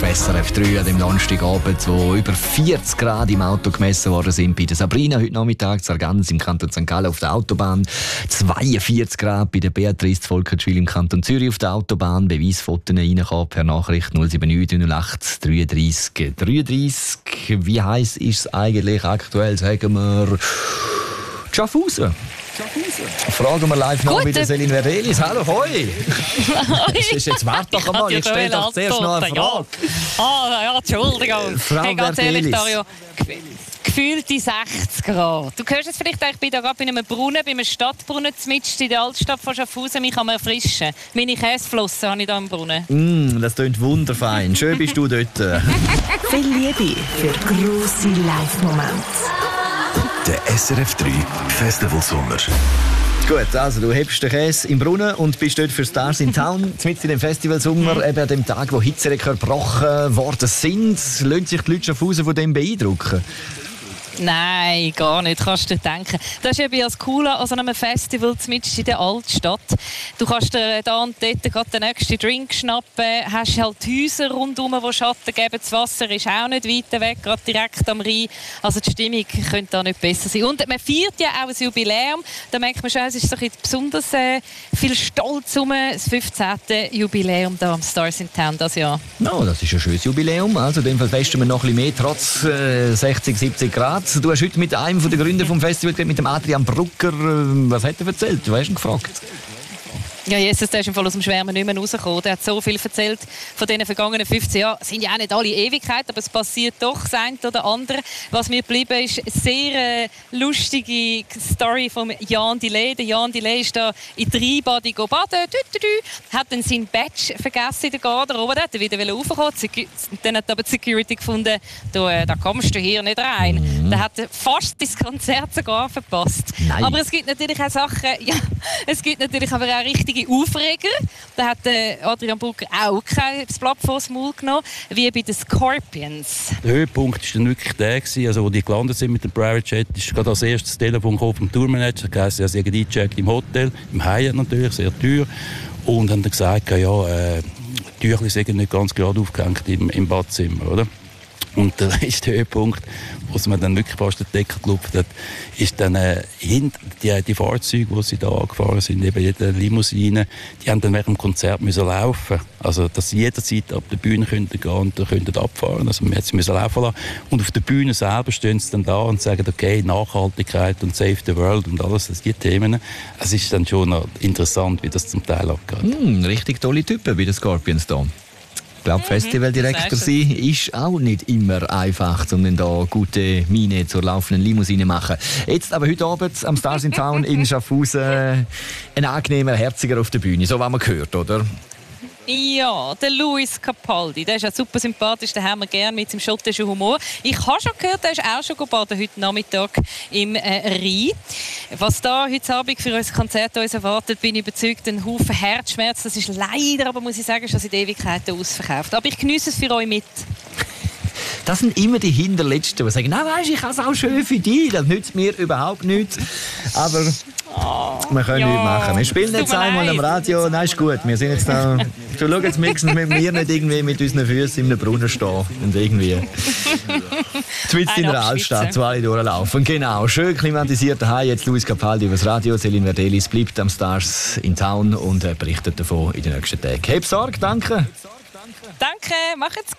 SRF 3 an dem Donnerstagabend, wo über 40 Grad im Auto gemessen worden sind. Bei der Sabrina heute Nachmittag, Sargans im Kanton St. Gallen auf der Autobahn. 42 Grad bei der Beatrice Volkertschwil im Kanton Zürich auf der Autobahn. Beweisfotos reinkommen per Nachricht 079 08 33 33. Wie heiß ist es eigentlich aktuell? Sagen wir Schaffhausen. Fragen wir live noch bei der Celine Verdelis. Hallo, hoi! Jetzt warte doch einmal, jetzt stell doch zuerst noch eine Frage. Ja, Entschuldigung. Frau Ganz ehrlich, Verdelis. Dario, gefühlte 60 Grad. Du hörst es vielleicht, ich bin da gerade bei einem Brunnen, bei einem Stadtbrunnen mitten in der Altstadt von Schaffhausen. Mich kann man erfrischen. Meine Käseflossen habe ich hier im Brunnen. Das klingt wunderfein. Schön bist du dort. Viel Liebe für grosse Live-Momente. Der SRF 3 Festival Sommer. Gut, also du hebst den Käse im Brunnen und bist dort für Stars in Town, mitten in dem Festival Sommer, eben an dem Tag, wo Hitzerekorde gebrochen worden sind. Lassen sich die Leute Schaffhausen von dem beeindrucken? Nein, gar nicht, kannst du dir denken. Das ist eben das Coole an so einem Festival mitten in der Altstadt. Du kannst dir da und dort gerade den nächsten Drink schnappen, hast halt Häuser rundherum, die Schatten geben. Das Wasser ist auch nicht weit weg, gerade direkt am Rhein. Also die Stimmung könnte da nicht besser sein. Und man feiert ja auch ein Jubiläum. Da merkt man schon, es ist so besonders viel Stolz um das 15. Jubiläum da am Stars in Town das Jahr. No, das ist ein schönes Jubiläum. Also in dem Fall festen wir noch ein bisschen mehr, trotz 60, 70 Grad. Du hast heute mit einem der Gründer vom Festival geredet, mit dem Adrian Brucker. Was hat er erzählt? Du hast ihn gefragt. Ja, Jesus, der ist im Fall aus dem Schwärmen nicht mehr rausgekommen. Der hat so viel erzählt von diesen vergangenen 15 Jahren. Es sind ja auch nicht alle Ewigkeit, aber es passiert doch das eine oder andere. Was mir geblieben ist, eine sehr lustige Story von Jan Delay. Der Jan Delay ist da in der Rheinbade baden, hat dann sein Badge vergessen in der Garderobe, da hat er wieder raufgekommen. Dann hat aber die Security gefunden, da kommst du hier nicht rein. Dann hat er fast das Konzert sogar verpasst. Nein. Aber es gibt natürlich auch Sachen, ja, es gibt natürlich aber auch richtige Aufreger. Da hat Adrian Brucker auch kein Blatt vor das Maul genommen, wie bei den Scorpions. Der Höhepunkt war dann wirklich der, also, wo die gelandet sind mit dem Private Jet, ist gerade als erstes das Telefon vom Tourmanager, der heisst, er sei eingecheckt im Hotel, im Hyatt natürlich, sehr teuer, und haben dann gesagt, ja, die Tücher sind nicht ganz gerade aufgehängt im Badzimmer, oder? Und der letzte Höhepunkt, wo es mir dann wirklich fast den Deckel gelupft hat, ist dann die Fahrzeuge, die sie da angefahren sind, eben jede Limousine, die haben dann während dem Konzert müssen laufen. Also, dass sie jederzeit ab der Bühne gehen und könnten abfahren. Also, man hat sie müssen laufen lassen. Und auf der Bühne selber stehen sie dann da und sagen, okay, Nachhaltigkeit und Save the World und alles, das die Themen. Es ist dann schon noch interessant, wie das zum Teil abgeht. Richtig tolle Typen bei den Scorpions da. Ich glaube, Festivaldirektor sein ist auch nicht immer einfach, um da gute Miene zur laufenden Limousine zu machen. Jetzt aber heute Abend am Stars in Town in Schaffhausen ein angenehmer, herziger auf der Bühne, so was man gehört, oder? Ja, der Luis Capaldi, der ist ja super sympathisch, den haben wir gerne mit seinem schottischen Humor. Ich habe schon gehört, der ist auch schon baden heute Nachmittag im Rhein. Was da heute Abend für unser Konzert uns erwartet, bin ich überzeugt, ein Haufen Herzschmerz. Das ist leider, aber muss ich sagen, schon seit Ewigkeiten ausverkauft. Aber ich geniesse es für euch mit. Das sind immer die Hinterletzten, die sagen, nein, weisst, ich habe es auch schön für dich. Das nützt mir überhaupt nichts. Aber wir können nichts machen. Wir spielen jetzt einmal am Radio. Nein, ist gut. Wir sind jetzt da. Du schau jetzt wenigstens mit mir nicht irgendwie mit unseren Füßen in einem Brunnen stehen und irgendwie mitten in der Altstadt zu alle durchlaufen. Genau. Schön klimatisiert daheim. Jetzt Luis Capaldi über das Radio. Celine Verdelis bleibt am Stars in Town und berichtet davon in den nächsten Tagen. Hab Sorge, danke. Danke, macht's gut.